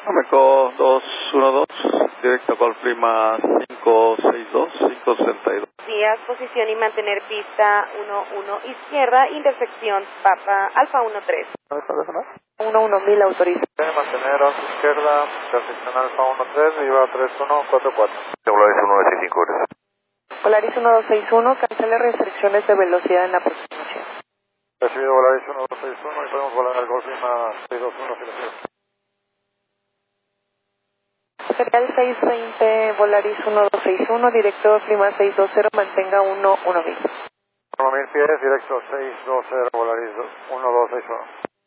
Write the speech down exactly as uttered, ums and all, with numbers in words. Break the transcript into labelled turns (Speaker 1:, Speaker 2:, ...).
Speaker 1: Ameco dos uno dos, directo Golf Lima cinco seis dos, cinco sesenta y dos.
Speaker 2: Días, posición y mantener pista uno uno izquierda, intersección Papa Alfa uno tres.
Speaker 3: uno uno mil autoriza.
Speaker 4: Mantener once izquierda, intersección Alfa uno tres, lleva tres uno cuatro cuatro.
Speaker 5: Volaris uno dos seis cinco, gracias.
Speaker 3: Volaris uno dos seis uno, cancele restricciones de velocidad en la aproximación.
Speaker 4: Recibido Volaris uno dos seis uno y podemos volar al Golf Lima seis dos uno cero.
Speaker 3: Serial seis veinte, Volaris uno dos seis uno, directo Lima seis dos cero, mantenga uno uno mil.
Speaker 4: uno mil pies, directo seis dos cero, Volaris uno dos seis uno.